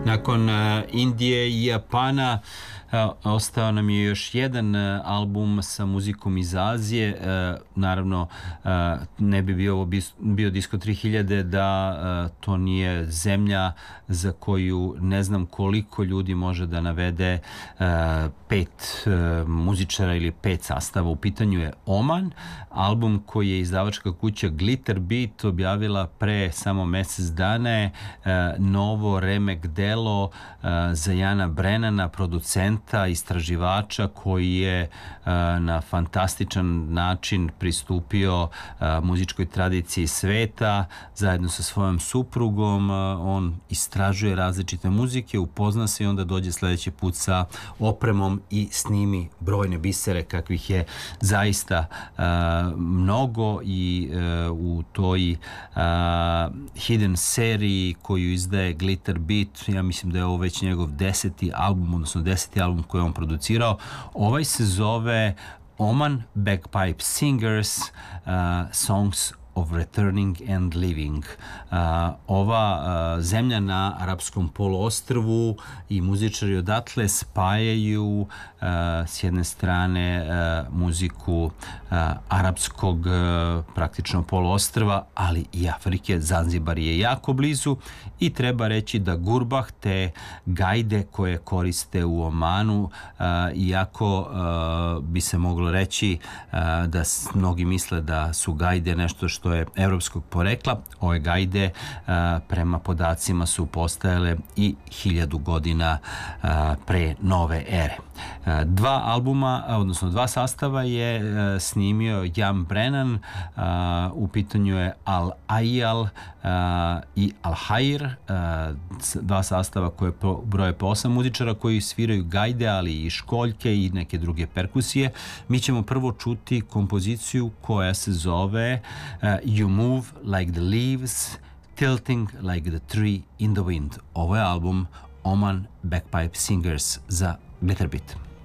Nakon Indije i Japana ostao nam je još jedan album sa muzikom iz Azije. Naravno, ne bi bio Disco 3000 da to nije zemlja za koju ne znam koliko ljudi može da navede 5 muzičara ili 5 sastava. U pitanju je Oman, album koji je izdavačka kuća Glitter Beat objavila pre samo mesec dana je novo remek delo za Jana Brennana, producenta, istraživača koji je na fantastičan način pristupio muzičkoj tradiciji sveta zajedno sa svojom suprugom. On istražuje različite muzike, upozna se i onda dođe sledeći put sa opremom i snimi brojne bisere kakvih je zaista mnogo i u toj Hidden seriji koju izdaje Glitter Beat, ja mislim da je ovo već njegov 10. album, odnosno 10. album koji je on producirao. Ovaj se zove Oman Bagpipe Singers Songs of Returning and Living. Ova zemlja na arapskom poluostrvu i muzičari odatle spajaju s jedne strane muziku arapskog praktično poluostrva, ali i Afrike. Zanzibar je jako blizu i treba reći da gurbah, te gajde koje koriste u Omanu, iako bi se moglo reći da mnogi misle da su gajde nešto što je evropskog porekla, ove gajde prema podacima su postajale i 1000 godina pre nove ere. Dva albuma, odnosno dva sastava je snimio Jan Brennan, u pitanju je Al Ayal i Al Hayr, dva sastava koje broje po 8 muzičara koji sviraju gajde, ali i školjke i neke druge perkusije. Mi ćemo prvo čuti kompoziciju koja se zove You Move Like the Leaves, Tilting Like the Tree in the Wind. Ovo je album Oman Bagpipe Singers za Glitter Beat.